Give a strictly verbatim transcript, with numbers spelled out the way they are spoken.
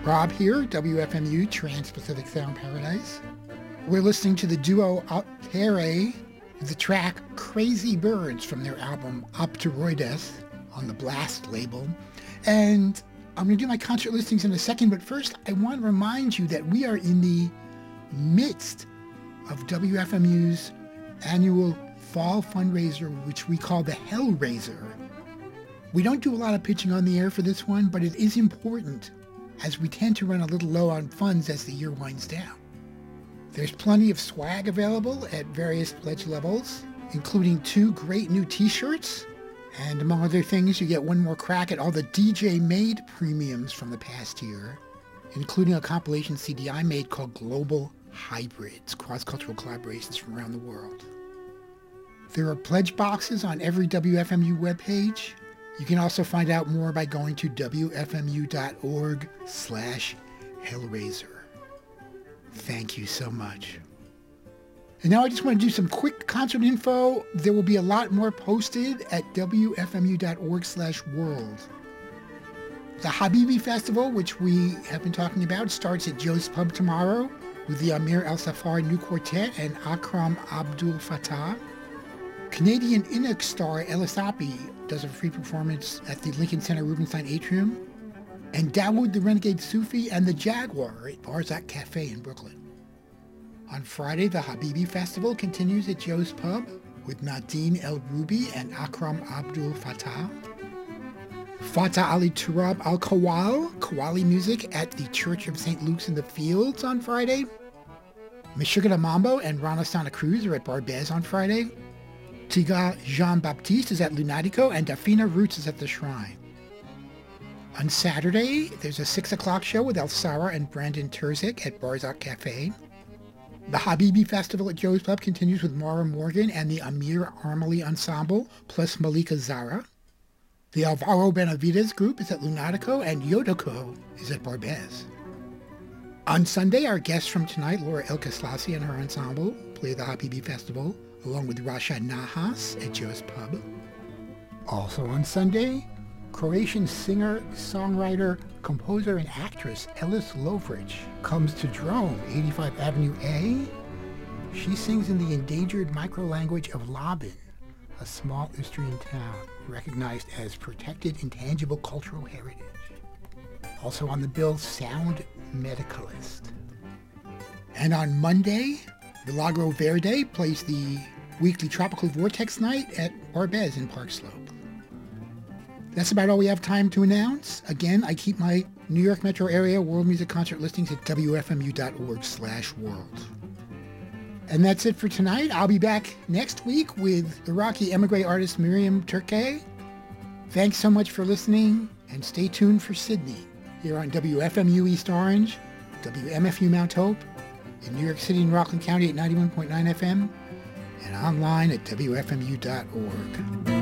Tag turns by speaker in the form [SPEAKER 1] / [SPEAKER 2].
[SPEAKER 1] Rob here, W F M U Trans-Pacific Sound Paradise. We're listening to the duo Altere, the track Crazy Birds from their album Optoroides on the Blast label. And I'm going to do my concert listings in a second, but first I want to remind you that we are in the midst of W F M U's annual fall fundraiser, which we call the Hellraiser. We don't do a lot of pitching on the air for this one, but it is important as we tend to run a little low on funds as the year winds down. There's plenty of swag available at various pledge levels, including two great new t-shirts, and among other things, you get one more crack at all the D J-made premiums from the past year, including a compilation C D I made called Global Hybrids, cross-cultural collaborations from around the world. There are pledge boxes on every W F M U webpage. You can also find out more by going to W F M U dot org slash Hellraiser. Thank you so much. And now I just want to do some quick concert info. There will be a lot more posted at W F M U dot org slash world. The Habibi Festival, which we have been talking about, starts at Joe's Pub tomorrow with the Amir El Safar New Quartet and Akram Abdul Fattah. Canadian Inuk star Elisapi does a free performance at the Lincoln Center Rubenstein Atrium. And Dawood the Renegade Sufi and the Jaguar at Barzak Cafe in Brooklyn. On Friday, the Habibi Festival continues at Joe's Pub with Nadine El Rubi and Akram Abdul Fattah. Fatah Ali Turab Al Kawal, Kawali music at the Church of Saint Luke's in the Fields on Friday. Meshuggah Mambo and Rana Santa Cruz are at Barbez on Friday. Tiga Jean-Baptiste is at Lunatico, and Dafina Roots is at the Shrine. On Saturday, there's a six o'clock show with El Sara and Brandon Terzic at Barzak Cafe. The Habibi Festival at Joe's Pub continues with Maura Morgan and the Amir Armali Ensemble, plus Malika Zara. The Alvaro Benavides group is at Lunatico, and Yodoko is at Barbez. On Sunday, our guests from tonight, Laura El Kaslasi and her ensemble, play the Habibi Festival, along with Rasha Nahas at Joe's Pub. Also on Sunday, Croatian singer, songwriter, composer, and actress Elis Lovrich comes to Drome, eighty-five Avenue A. She sings in the endangered microlanguage of Labin, a small Istrian town recognized as protected intangible cultural heritage. Also on the bill, Sound Medicalist. And on Monday, Milagro Verde plays the weekly Tropical Vortex Night at Barbez in Park Slope. That's about all we have time to announce. Again, I keep my New York metro area world music concert listings at W F M U dot org slash world. And that's it for tonight. I'll be back next week with Iraqi emigre artist Miriam Turkey. Thanks so much for listening, and stay tuned for Sydney here on W F M U East Orange, W M F U Mount Hope, in New York City and Rockland County at ninety-one point nine F M, and online at W F M U dot org.